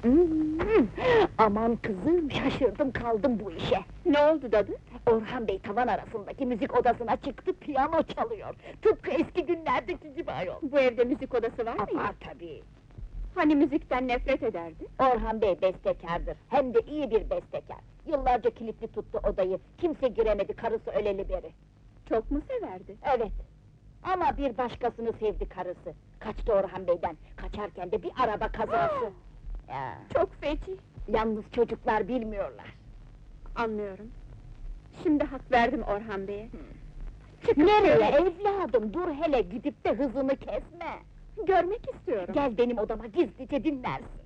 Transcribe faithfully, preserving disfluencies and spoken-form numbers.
Hmm, aman kızım, şaşırdım kaldım bu işe! Ne oldu dadı? Orhan Bey tavan arasındaki müzik odasına çıktı, piyano çalıyor! Tıpkı eski günlerdeki gibi ayol! Bu evde müzik odası var mı? Var tabii! Hani müzikten nefret ederdi? Orhan Bey bestekardır, hem de iyi bir bestekar! Yıllarca kilitli tuttu odayı, kimse giremedi karısı öleli beri! Çok mu severdi? Evet! Ama bir başkasını sevdi karısı! Kaçtı Orhan Bey'den, kaçarken de bir araba kazası! Ya, Çok feci! yalnız çocuklar bilmiyorlar! Anlıyorum. Şimdi hak verdim Orhan Bey'e. Çıkıp Nereye şöyle- evladım, dur hele, gidip de hızını kesme! Görmek istiyorum. Gel benim odama gizlice dinlersin!